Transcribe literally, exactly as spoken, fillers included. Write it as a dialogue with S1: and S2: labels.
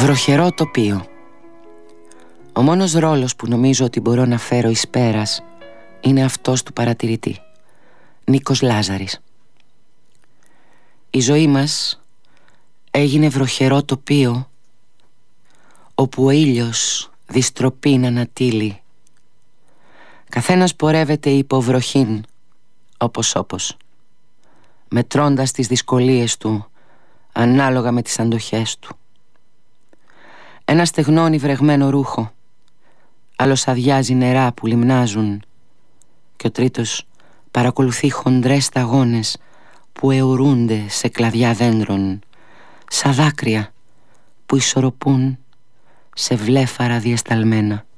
S1: Βροχερό τοπίο. Ο μόνος ρόλος που νομίζω ότι μπορώ να φέρω εις πέρας είναι αυτός του παρατηρητή. Νίκος Λάζαρης. Η ζωή μας έγινε βροχερό τοπίο, όπου ο ήλιος διστροπήν ανατείλει. Καθένας πορεύεται υπό βροχήν, όπως όπως, μετρώντας τις δυσκολίες του ανάλογα με τις αντοχές του. Ένα στεγνώνει βρεγμένο ρούχο, άλλος αδειάζει νερά που λιμνάζουν, και ο τρίτος παρακολουθεί χοντρές σταγόνες που αιωρούνται σε κλαδιά δέντρων, σαν δάκρυα που ισορροπούν σε βλέφαρα διεσταλμένα.